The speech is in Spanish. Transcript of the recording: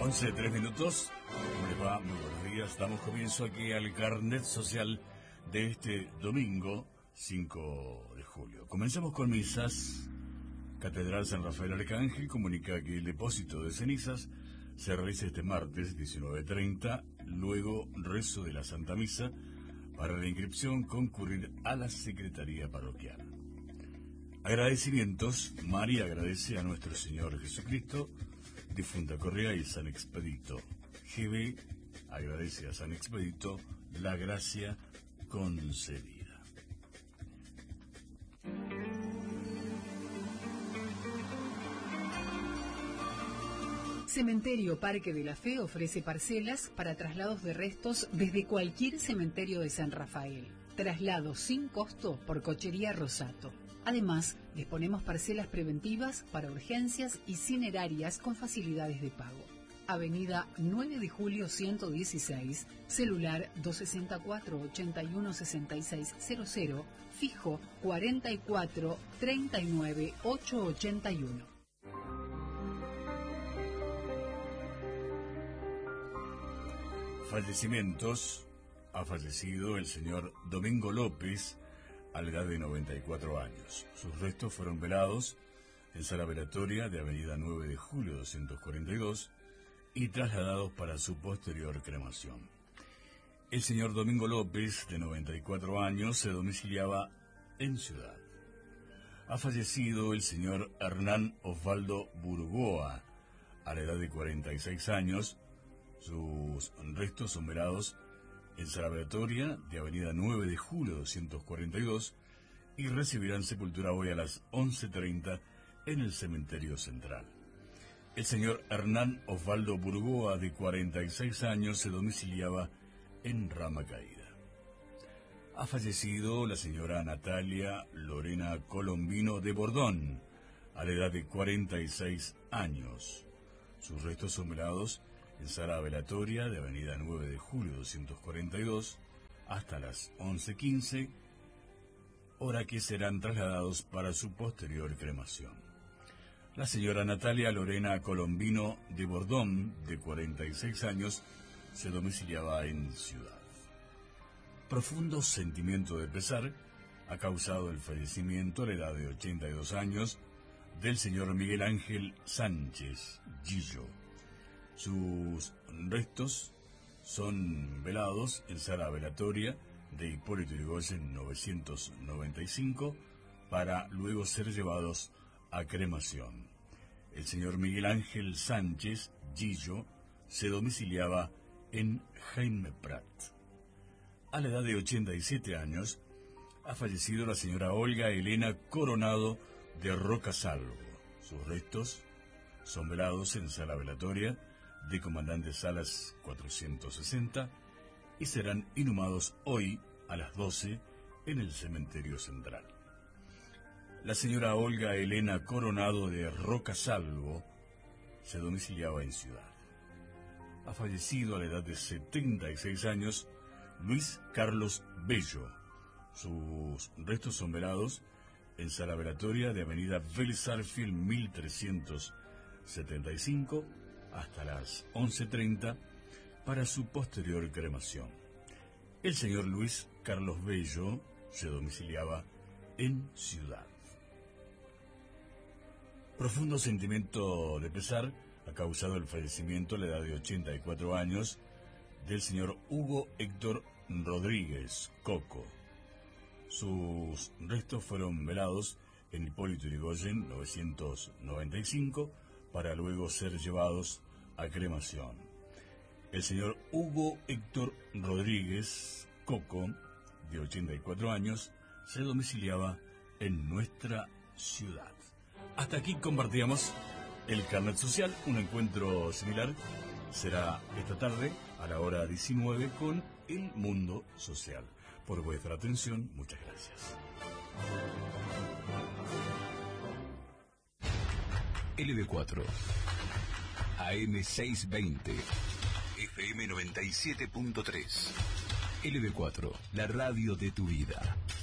11:03. ¿Cómo les va? Muy buenos días. Damos comienzo aquí al carnet social de este domingo 5 de julio. Comenzamos con misas. Catedral San Rafael Arcángel comunica que el depósito de cenizas se realiza este martes 19:30, luego rezo de la Santa Misa. Para la inscripción, concurrir a la Secretaría Parroquial. Agradecimientos. María agradece a nuestro Señor Jesucristo, difunta Correa y San Expedito. GB agradece a San Expedito la gracia concedida. Cementerio Parque de la Fe ofrece parcelas para traslados de restos desde cualquier cementerio de San Rafael. Traslados sin costo por Cochería Rosato. Además, disponemos parcelas preventivas para urgencias y cinerarias con facilidades de pago. Avenida 9 de Julio 116, celular 264-816600, fijo 44-39-881. Fallecimientos. Ha fallecido el señor Domingo López a la edad de 94 años. Sus restos fueron velados en sala velatoria de Avenida 9 de Julio 242 y trasladados para su posterior cremación. El señor Domingo López, de 94 años, se domiciliaba en Ciudad. Ha fallecido el señor Hernán Osvaldo Burgoa a la edad de 46 años. Sus restos son velados en sala velatoria de Avenida 9 de Julio 242 y recibirán sepultura hoy a las 11:30 en el Cementerio Central. El señor Hernán Osvaldo Burgoa, de 46 años, se domiciliaba en Rama Caída. Ha fallecido la señora Natalia Lorena Colombino de Bordón a la edad de 46 años. Sus restos son velados en sala velatoria de Avenida 9 de Julio 242 hasta las 11:15, hora que serán trasladados para su posterior cremación. La señora Natalia Lorena Colombino de Bordón, de 46 años, se domiciliaba en Ciudad. Profundo sentimiento de pesar ha causado el fallecimiento a la edad de 82 años del señor Miguel Ángel Sánchez Gillo. Sus restos son velados en sala velatoria de Hipólito Yrigoyen 995 para luego ser llevados a cremación. El señor Miguel Ángel Sánchez Gillo se domiciliaba en Jaime Prat. A la edad de 87 años ha fallecido la señora Olga Elena Coronado de Rocasalvo. Sus restos son velados en sala velatoria de Comandante Salas 460 y serán inhumados hoy a las 12 en el Cementerio Central. La señora Olga Elena Coronado de Rocasalvo se domiciliaba en Ciudad. Ha fallecido a la edad de 76 años Luis Carlos Bello. Sus restos son velados en sala velatoria de Avenida Vélez Sarsfield 1375 hasta las 11:30 para su posterior cremación. El señor Luis Carlos Bello se domiciliaba en Ciudad. Profundo sentimiento de pesar ha causado el fallecimiento a la edad de 84 años del señor Hugo Héctor Rodríguez Coco. Sus restos fueron velados en Hipólito Yrigoyen 995 para luego ser llevados a cremación. El señor Hugo Héctor Rodríguez Coco, de 84 años, se domiciliaba en nuestra ciudad. Hasta aquí compartíamos el carnet social. Un encuentro similar será esta tarde a la hora 19 con El Mundo Social. Por vuestra atención, muchas gracias. LB4 AM620 FM 97.3 LB4, la radio de tu vida.